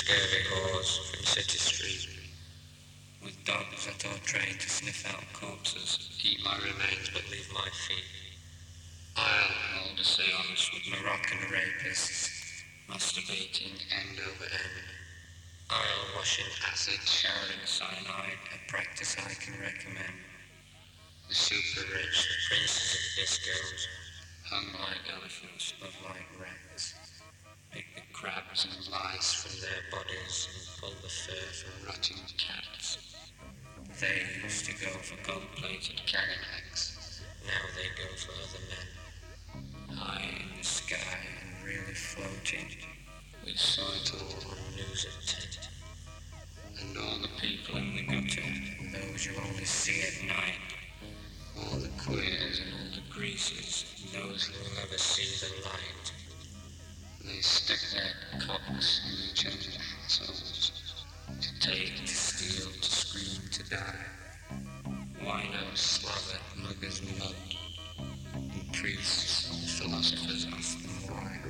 scurvy whores from City Street, with dogs that are trained to sniff out corpses, eat my remains but leave my feet. I'll hold a seance with Moroccan rapists, masturbating end over end. I'll wash in acid, shower in cyanide, a practice I can recommend. The super rich, the princes of discos, hung like elephants, love like rats. Pick the crabs and lice from their bodies and pull the fur from rotting cats. They used to go for gold-plated Cadillacs. Now they go for other men. High in the sky and really floating. We saw it all on news at 10. And all the people in the gutter, those you only see at night. All the queers and all the greasers, those who will never see the light. They stick their cocks in each other's assholes. To take, to steal, to scream, to die. Winos slobber, muggers mud. And priests, philosophers ask them why.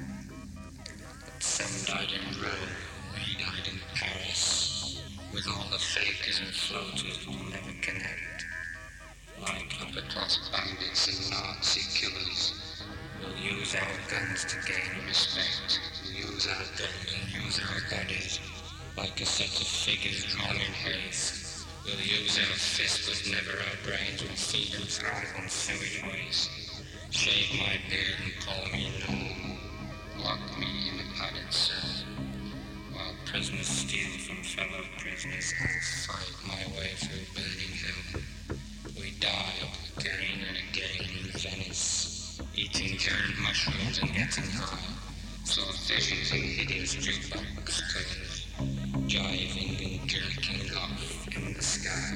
But some died in Rome, we died in Paris. With all the fakers and floaters we'll never connect. Like upper-class bandits and Nazi killers, we'll use our guns to gain respect. We'll use our guns and use our bodies like a set of figures drawn in haste. We'll use our fists but never our brains. We'll feed and thrive on sewage waste. Shave my beard and call me normal. Lock me in a padded cell. While prisoners steal from fellow prisoners, I'll fight my way through burning hell. We die again and again in Venice, eating giant mushrooms and getting high. Saw visions in hideous jukebox covers, jiving and jerking off in the sky.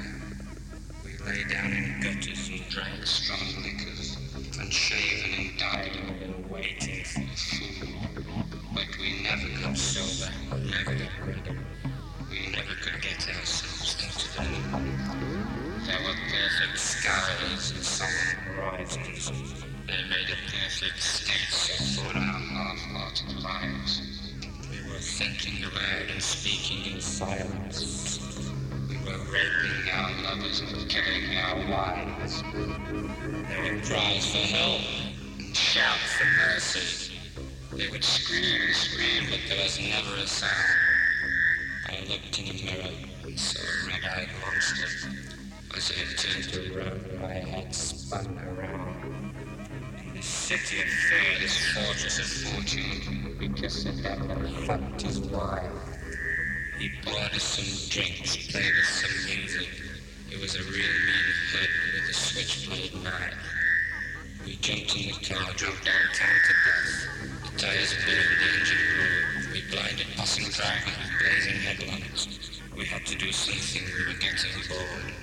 We lay down in gutters and drank strong liquors, unshaven and dying and waiting for the food. But we never got sober, never got ready. We never could get ourselves into the mood. There were perfect skies and solemn horizons. They made a perfect stage for our half-hearted lives. We were thinking aloud and speaking in silence. We were raping our lovers and killing our wives. There were cries for help and shouts for mercy. They would scream and scream, but there was never a sound. I looked in the mirror and saw a red-eyed monster. As I turned around, my head spun around. In this city of fear, this fortress of fortune, because the devil fucked his wife. He bought us some drinks, played us some music. It was a real mean hood with a switchblade knife. We jumped in the car, drove downtown to death. The tires burned, the engine roared. We blinded passing drivers with blazing headlamps. We had to do something, we were getting bored.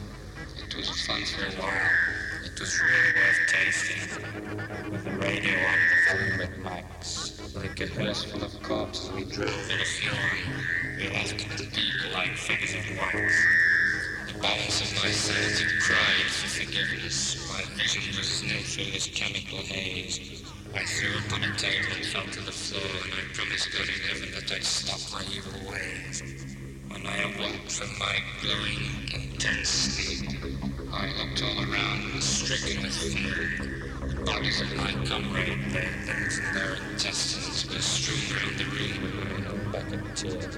It was fun for a while. It was really worth tasting. With the radio on, the volume at max. Like a hearse full of corpses, we drove in a fury. We laughed at the people like figures of wax. The balance of my sanity cried for forgiveness. My vision was nil through this chemical haze. I threw upon a table and fell to the floor, and I promised God in heaven that I'd stop my evil ways. When I awoke from my glowing, intense sleep, I looked all around and was stricken with fear. The bodies of my comrade, their lungs and their intestines were strewn round the room with an unbeckoned tear.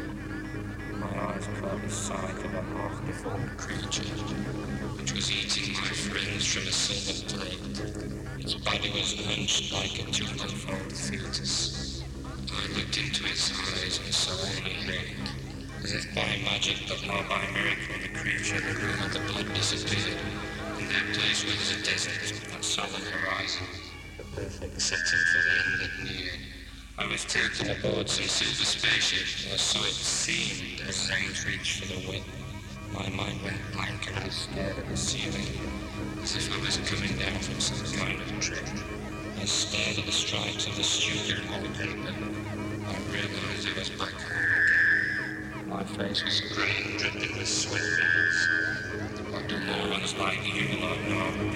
My eyes caught the sight of a half-deformed creature, which was eating my friends from a silver plate. Its body was hunched like a 2-month-old fetus. I looked into its eyes and saw only hate. As if by magic, but not by miracle, the creature, the room of the blood disappeared. In that place where there's a desert, a solemn horizon, the perfect setting for the end that neared. I was taken aboard some silver spaceship, or so it seemed, as range reached for the wind. My mind went blank and I stared at the ceiling, as if I was coming down from some kind of trip. I stared at the stripes of the student wallpaper. I realized I was back home again. My face was grey and dripping with sweat beads. What do morons like you lot know?